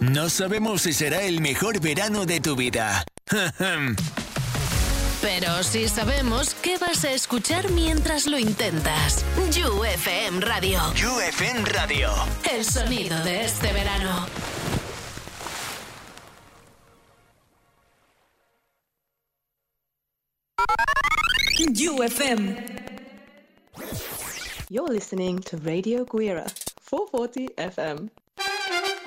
No sabemos si será el mejor verano de tu vida. Pero sí sabemos qué vas a escuchar mientras lo intentas. You FM Radio. You FM Radio. El sonido de este verano. You FM. You're listening to Radio Guira, 440 FM.